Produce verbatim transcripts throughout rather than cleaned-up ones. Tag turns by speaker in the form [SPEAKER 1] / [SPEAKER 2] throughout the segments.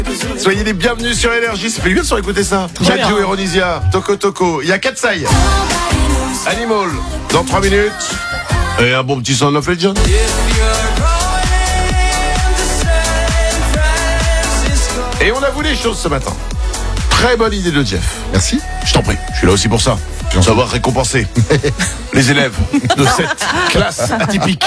[SPEAKER 1] Soyez les bienvenus sur Énergie, ça fait du bien de se écouter ça. Jadjo et Ronisia, Toko Toko, il y a Katsai, Animal, dans trois minutes. Et un bon petit son of Legend. Et on a voulu les choses ce matin. Très bonne idée de Jeff.
[SPEAKER 2] Merci.
[SPEAKER 1] Je t'en prie, je suis là aussi pour ça. Savoir récompenser les élèves de cette classe atypique.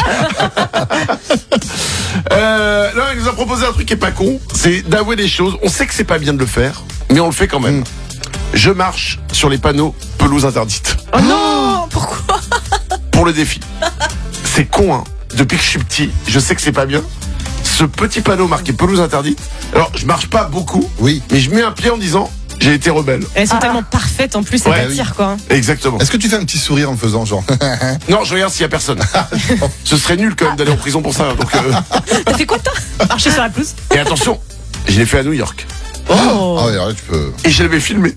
[SPEAKER 1] euh, là, il nous a proposé un truc qui est pas con, c'est d'avouer des choses. On sait que c'est pas bien de le faire, mais on le fait quand même. Mm. Je marche sur les panneaux pelouse interdite.
[SPEAKER 3] Oh non, pourquoi?
[SPEAKER 1] Pour le défi. C'est con, hein. Depuis que je suis petit, je sais que c'est pas bien. Ce petit panneau marqué pelouse interdite. Alors, je marche pas beaucoup,
[SPEAKER 2] oui,
[SPEAKER 1] mais je mets un pied en disant j'ai été rebelle.
[SPEAKER 3] Elles sont ah. tellement parfaites en plus, ça ouais, t'attire oui. quoi.
[SPEAKER 1] Exactement.
[SPEAKER 2] Est-ce que tu fais un petit sourire en le faisant, genre?
[SPEAKER 1] Non, je regarde s'il y a personne. Ce serait nul quand même d'aller en prison pour ça. Donc, euh...
[SPEAKER 3] T'as fait quoi toi? Marcher sur la pelouse?
[SPEAKER 1] Et attention, je l'ai fait à New York.
[SPEAKER 3] Oh.
[SPEAKER 2] Ah ouais, alors là, tu peux.
[SPEAKER 1] Et je l'avais filmé.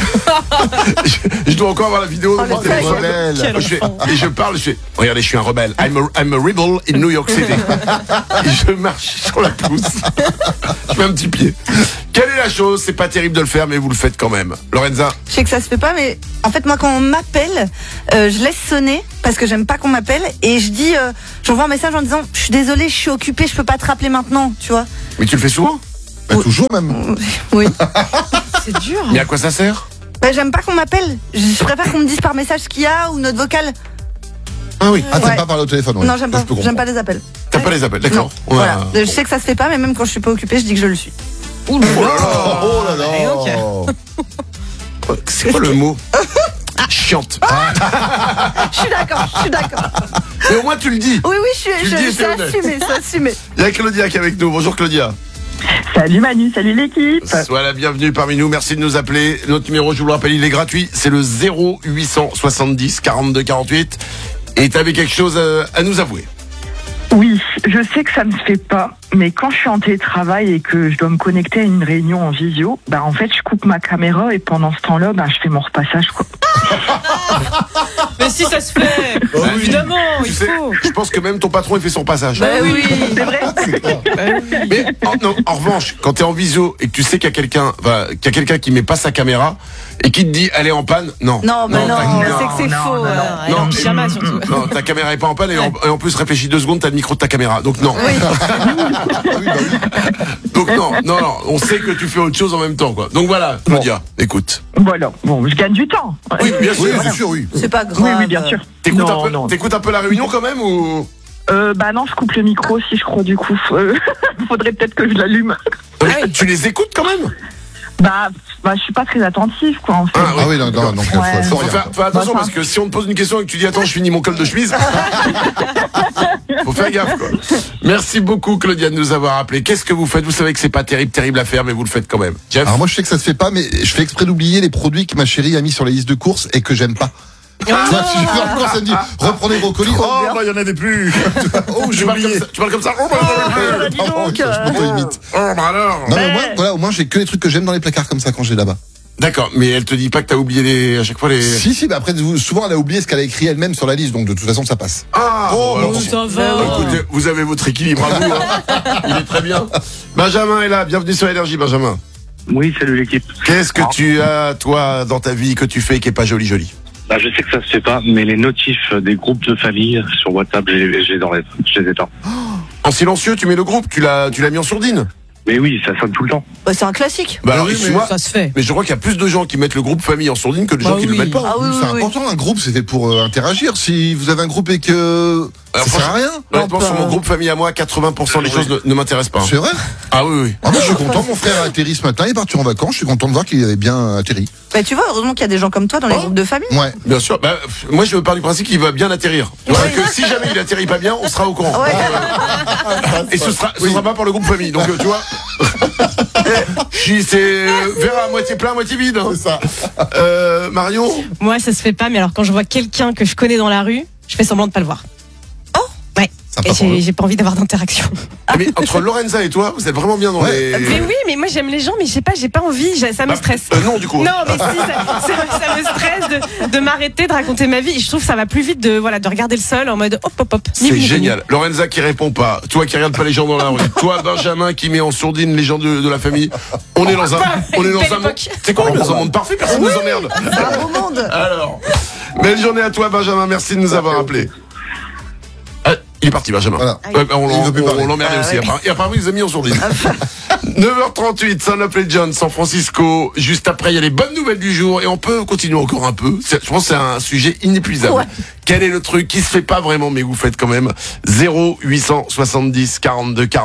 [SPEAKER 1] je, je dois encore avoir la vidéo
[SPEAKER 3] oh,
[SPEAKER 1] dans mon téléphone. Je fais, et je parle, je fais regardez, je suis un rebelle. I'm a, I'm a rebel in New York City. Et je marche sur la pelouse. Je mets un petit pied. Quelle est la chose? C'est pas terrible de le faire, mais vous le faites quand même. Lorenza?
[SPEAKER 4] Je sais que ça se fait pas, mais en fait, moi, quand on m'appelle, euh, je laisse sonner parce que j'aime pas qu'on m'appelle et je dis, euh, j'envoie un message en disant, je suis désolée, je suis occupée, je peux pas te rappeler maintenant, tu vois.
[SPEAKER 1] Mais tu le fais souvent?
[SPEAKER 2] Bah, oui. Toujours même.
[SPEAKER 4] Oui.
[SPEAKER 3] C'est dur.
[SPEAKER 1] Mais à quoi ça sert?
[SPEAKER 4] Bah, j'aime pas qu'on m'appelle. Je préfère qu'on me dise par message ce qu'il y a ou notre vocal.
[SPEAKER 2] Ah oui. Ah, t'aimes
[SPEAKER 4] ouais.
[SPEAKER 2] pas parler au téléphone? Ouais.
[SPEAKER 4] Non, j'aime pas. J'aime pas les appels.
[SPEAKER 1] T'aimes pas les appels, d'accord.
[SPEAKER 4] Voilà. Je sais que ça se fait pas, mais même quand je suis pas occupée, je dis que je le suis.
[SPEAKER 1] Ouh là là.
[SPEAKER 2] Oh là là.
[SPEAKER 1] Okay. C'est quoi le mot? Chiante.
[SPEAKER 4] Ah. Je suis d'accord, je suis d'accord.
[SPEAKER 1] Mais au moins tu le dis.
[SPEAKER 4] Oui, oui, je suis.
[SPEAKER 1] Tu
[SPEAKER 4] je,
[SPEAKER 1] le dis,
[SPEAKER 4] c'est assumé, c'est assumé.
[SPEAKER 1] Il y a Claudia qui est avec nous. Bonjour Claudia.
[SPEAKER 5] Salut Manu, salut l'équipe.
[SPEAKER 1] Sois la bienvenue parmi nous, merci de nous appeler. Notre numéro, je vous le rappelle, il est gratuit, c'est le zéro huit cent soixante-dix quarante-deux quarante-huit. Et t'avais quelque chose à, à nous avouer?
[SPEAKER 5] Oui, je sais que ça ne se fait pas, mais quand je suis en télétravail et que je dois me connecter à une réunion en visio, bah en fait je coupe ma caméra et pendant ce temps-là, bah, je fais mon repassage quoi.
[SPEAKER 3] Mais si ça se fait, oh, bah, évidemment,
[SPEAKER 1] tu
[SPEAKER 3] il
[SPEAKER 1] sais,
[SPEAKER 3] faut.
[SPEAKER 1] Je pense que même ton patron il fait son passage.
[SPEAKER 3] Bah oui,
[SPEAKER 5] c'est vrai.
[SPEAKER 1] Mais en, non, en revanche, quand t'es en visio et que tu sais qu'il y a quelqu'un, bah, qu'il y a quelqu'un qui met pas sa caméra et qui te dit elle est en panne, non.
[SPEAKER 4] Non, mais non, non, c'est que c'est
[SPEAKER 5] non,
[SPEAKER 4] faux.
[SPEAKER 5] Non, non,
[SPEAKER 3] non, non, non, pyjama, surtout.
[SPEAKER 1] Non, ta caméra est pas en panne et en, et en plus réfléchis deux secondes, t'as le micro de ta caméra, donc non.
[SPEAKER 4] Oui.
[SPEAKER 1] Donc non, non, non, on sait que tu fais autre chose en même temps, quoi. Donc voilà, Claudia, bon. Écoute.
[SPEAKER 5] Voilà, bon, je gagne du temps.
[SPEAKER 1] Oui, bien sûr,
[SPEAKER 2] oui,
[SPEAKER 1] bien
[SPEAKER 2] voilà. sûr, oui.
[SPEAKER 4] C'est pas grave.
[SPEAKER 5] Oui, oui, bien sûr.
[SPEAKER 1] T'écoutes,
[SPEAKER 5] non,
[SPEAKER 1] un peu,
[SPEAKER 5] non.
[SPEAKER 1] t'écoutes un peu la réunion quand même ou?
[SPEAKER 5] Euh, bah non, je coupe le micro si je crois du coup. Euh, faudrait peut-être que je l'allume.
[SPEAKER 1] Ah oui. Tu les écoutes quand même?
[SPEAKER 5] Bah, bah, je suis pas très attentive, quoi, en fait.
[SPEAKER 1] Ah oui,
[SPEAKER 2] ah oui non, non, non,
[SPEAKER 5] ouais.
[SPEAKER 2] faut, faut,
[SPEAKER 1] faut faire, faut attention bah, parce que si on te pose une question et que tu dis attends, je finis mon col de chemise, faut faire gaffe, quoi. Merci beaucoup, Claudia, de nous avoir appelé. Qu'est-ce que vous faites? Vous savez que c'est pas terrible, terrible à faire, mais vous le faites quand même. Jeff?
[SPEAKER 2] Alors moi, je sais que ça se fait pas, mais je fais exprès d'oublier les produits que ma chérie a mis sur la liste de courses et que j'aime pas. Ah ça, si je fais encore, ça me dit reprenez vos colis. Oh, bah, il y en avait plus. Oh, j'ai oublié.
[SPEAKER 1] Tu parles comme ça. Oh, bah,
[SPEAKER 5] oh, dis donc.
[SPEAKER 2] Je m'auto-imite.
[SPEAKER 1] Oh, bah alors.
[SPEAKER 2] Non, mais au moins, voilà, au moins, j'ai que les trucs que j'aime dans les placards comme ça quand j'ai là-bas.
[SPEAKER 1] D'accord, mais elle te dit pas que t'as oublié les, à chaque fois les...
[SPEAKER 2] Si, si, mais après, souvent, elle a oublié ce qu'elle a écrit elle-même sur la liste, donc de toute façon, ça passe.
[SPEAKER 1] Ah,
[SPEAKER 3] oh,
[SPEAKER 1] bon, alors,
[SPEAKER 3] ça va.
[SPEAKER 1] Écoutez, vous avez votre équilibre à vous, hein. Il est très bien. Benjamin est là, bienvenue sur Énergie, Benjamin.
[SPEAKER 6] Oui, salut l'équipe.
[SPEAKER 1] Qu'est-ce que tu as, toi, dans ta vie, que tu fais qui est pas joli, joli?
[SPEAKER 6] Bah, je sais que ça se fait pas, mais les notifs des groupes de famille sur WhatsApp, je les, je les enlève, je les éteins.
[SPEAKER 1] Oh, en silencieux, tu mets le groupe, tu l'as, tu l'as mis en sourdine?
[SPEAKER 6] Mais oui, ça sonne tout le temps.
[SPEAKER 4] Bah, c'est un classique.
[SPEAKER 1] Bah alors,
[SPEAKER 3] oui, mais ça se fait.
[SPEAKER 1] Mais je crois qu'il y a plus de gens qui mettent le groupe famille en sourdine que de gens
[SPEAKER 3] bah
[SPEAKER 1] qui
[SPEAKER 3] oui.
[SPEAKER 1] le mettent pas.
[SPEAKER 4] Ah oui,
[SPEAKER 2] c'est
[SPEAKER 4] oui,
[SPEAKER 2] important, un groupe, c'était pour euh, interagir. Si vous avez un groupe et que
[SPEAKER 1] Alors,
[SPEAKER 2] ça sert à rien.
[SPEAKER 1] Honnêtement, sur mon groupe famille à moi, quatre-vingts pour cent des choses ne, ne m'intéressent pas.
[SPEAKER 2] C'est vrai?
[SPEAKER 1] Ah oui, oui.
[SPEAKER 2] Ah, moi, je suis content, mon frère a atterri ce matin, il est parti en vacances, je suis content de voir qu'il avait bien atterri.
[SPEAKER 4] Bah, tu vois, heureusement qu'il y a des gens comme toi dans les
[SPEAKER 1] Oh.
[SPEAKER 4] groupes de famille.
[SPEAKER 2] Ouais.
[SPEAKER 1] Bien sûr. Bah, moi, je veux parler du principe qu'il va bien atterrir. Donc,
[SPEAKER 4] Ouais.
[SPEAKER 1] que si jamais il atterrit pas bien, on sera au courant.
[SPEAKER 4] Ouais.
[SPEAKER 1] Et ce sera, ce
[SPEAKER 2] Oui.
[SPEAKER 1] sera pas pour le groupe famille. Donc, euh, tu vois. Je suis- c'est euh, verre à moitié plein, à moitié vide. Hein.
[SPEAKER 2] C'est ça.
[SPEAKER 1] Euh, Marion?
[SPEAKER 3] Moi, ça se fait pas, mais alors quand je vois quelqu'un que je connais dans la rue, je fais semblant de pas le voir.
[SPEAKER 2] Sympa
[SPEAKER 3] Et
[SPEAKER 2] pour
[SPEAKER 3] j'ai,
[SPEAKER 2] eux.
[SPEAKER 3] j'ai pas envie d'avoir d'interaction.
[SPEAKER 1] Mais entre Lorenza et toi, vous êtes vraiment bien dans
[SPEAKER 2] Ouais.
[SPEAKER 1] les.
[SPEAKER 3] Mais oui, mais moi j'aime les gens, mais je sais pas, j'ai pas envie, j'ai- ça me
[SPEAKER 1] Bah,
[SPEAKER 3] stresse.
[SPEAKER 1] euh, non, du coup.
[SPEAKER 3] Non, mais si, ça, ça- ça me stresse de, de m'arrêter, de raconter ma vie. Et je trouve que ça va plus vite de, voilà, de regarder le sol en mode hop, hop, hop. Ni
[SPEAKER 1] C'est
[SPEAKER 3] vu ni
[SPEAKER 1] génial. Lorenza qui répond pas. Toi qui regarde pas les gens dans la rue. Toi, Benjamin qui met en sourdine les gens de, de la famille. On est dans un, on est dans
[SPEAKER 3] Belle
[SPEAKER 1] un monde.
[SPEAKER 3] époque.
[SPEAKER 1] C'est quoi, on est dans un monde parfait, personne nous emmerde.
[SPEAKER 4] C'est un beau monde.
[SPEAKER 1] Alors, belle journée à toi, Benjamin. Merci de nous avoir appelés. Ah, il est parti, Benjamin.
[SPEAKER 2] Voilà.
[SPEAKER 1] Ouais, bah, on
[SPEAKER 2] Il
[SPEAKER 1] l'en-
[SPEAKER 2] veut plus
[SPEAKER 1] on-
[SPEAKER 2] parler.
[SPEAKER 1] on l'emmerdait
[SPEAKER 4] Ah,
[SPEAKER 1] aussi.
[SPEAKER 4] ouais.
[SPEAKER 1] Apparemment- Et apparemment, ils ont mis en sourdine. neuf heures trente-huit, Son of Legend, San Francisco. Juste après, il y a les bonnes nouvelles du jour et on peut continuer encore un peu. C'est- Je pense que c'est un sujet inépuisable.
[SPEAKER 4] Ouais.
[SPEAKER 1] Quel est le truc qui se fait pas vraiment, mais vous faites quand même zéro huit cent soixante-dix quarante-deux quarante.